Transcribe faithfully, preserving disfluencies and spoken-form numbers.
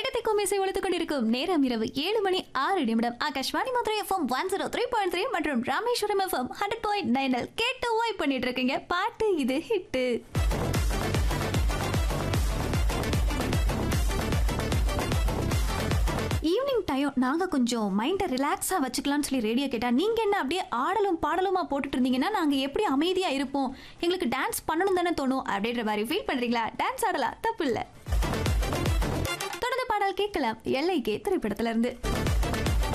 திக்கும் இசை ஒழித்துக் கொண்டிருக்கும் நேரம் இரவு ஏழு மணி ஆறு நிமிடம். Akashvani Madurai FM one zero three point three மற்றும் ராமேஸ்வரம் எஃப்எம் ஹண்ட்ரட் பாயிண்ட் நைனில் கேட்டு வாய் பண்ணிட்டு இருக்கீங்க. பாட்டு இது ஹிட்டு. ஈவினிங் டைம் நாங்கள் கொஞ்சம் மைண்டை ரிலாக்ஸாக வச்சுக்கலாம்னு சொல்லி ரேடியோ கேட்டால் நீங்கள் என்ன அப்படியே ஆடலும் பாடலுமா போட்டுட்டு இருந்தீங்கன்னா நாங்கள் எப்படி அமைதியாக இருப்போம், எங்களுக்கு டான்ஸ் பண்ணணும் தானே தோணும் அப்படின்ற மாதிரி ஃபீல் பண்ணுறீங்களா? டான்ஸ் ஆடலாம், தப்பு இல்லை. தொடர்ந்து பாடல் கேட்கலாம் எல்லைக்கே திரைப்படத்துல இருந்து.